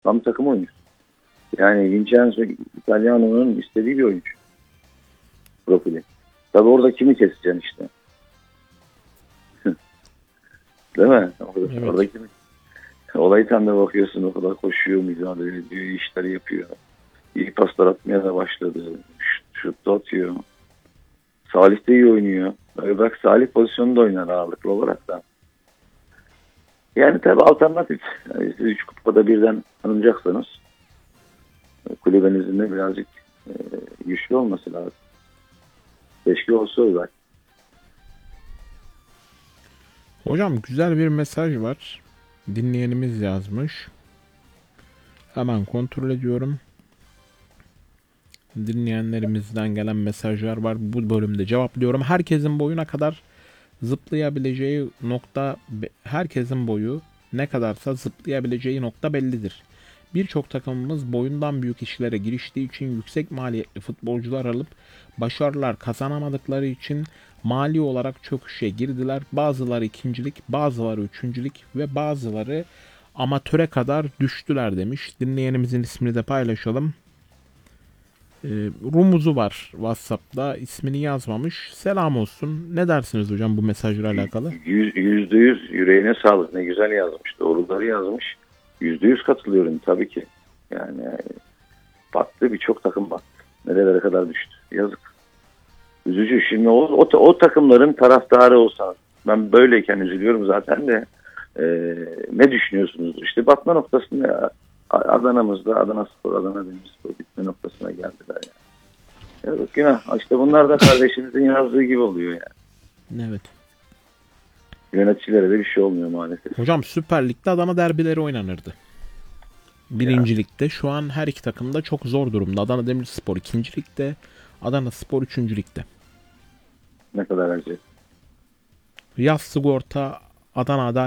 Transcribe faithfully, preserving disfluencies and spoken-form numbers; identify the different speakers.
Speaker 1: Tam takım oyuncusu. Yani Vincenzo Italiano'nun istediği bir oyuncu. Profili. Tabii orada kimi keseceksin işte. Değil mi? Orada,
Speaker 2: Evet.
Speaker 1: orada kimi? Olayı tam da bakıyorsun, o kadar koşuyor, mücadele ediyor, iyi işleri yapıyor. İyi paslar atmaya da başladı. Şut da atıyor. Salih de iyi oynuyor. Bak Salih pozisyonunda oynar ağırlıklı olarak da. Yani tabii alternatif. Yani siz üç kupada birden tanınacaksanız kulübenizin de birazcık e, güçlü olması lazım. Keşke olsa o zaten.
Speaker 2: Hocam güzel bir mesaj var. Dinleyenimiz yazmış. Hemen kontrol ediyorum. Dinleyenlerimizden gelen mesajlar var. Bu bölümde cevaplıyorum. Herkesin boyuna kadar zıplayabileceği nokta, herkesin boyu ne kadarsa zıplayabileceği nokta bellidir. Birçok takımımız boyundan büyük işlere giriştiği için yüksek maliyetli futbolcular alıp başarılar kazanamadıkları için mali olarak çöküşe girdiler. Bazıları ikincilik, bazıları üçüncülük ve bazıları amatöre kadar düştüler demiş. Dinleyenimizin ismini de paylaşalım. Ee, Rumuz'u var WhatsApp'ta, ismini yazmamış. Selam olsun. Ne dersiniz hocam bu mesajla alakalı?
Speaker 1: Yüz, yüzde yüz yüreğine sağlık. Ne güzel yazmış. Doğruları yazmış. Yüzde yüz katılıyorum tabii ki. Yani battı, birçok takım battı. Nerelere kadar düştü. Yazık. Üzücü. Şimdi o, o, o takımların taraftarı olsa, ben böyleyken üzülüyorum zaten de e, ne düşünüyorsunuz? İşte batma noktasında ya, Adana'mızda Adana Spor, Adana Demirspor bitme noktasına geldiler ya. Yazık günah. İşte bunlar da kardeşimizin yazdığı gibi oluyor yani.
Speaker 2: Evet.
Speaker 1: Yöneticilere de bir şey olmuyor maalesef.
Speaker 2: Hocam Süper Lig'de Adana derbileri oynanırdı. Birinci ligde şu an her iki takım da çok zor durumda. Adana Demirspor ikinci ligde, Adana Spor üçüncü ligde.
Speaker 1: Ne kadar acı.
Speaker 2: Yaz sigorta Adana Adalet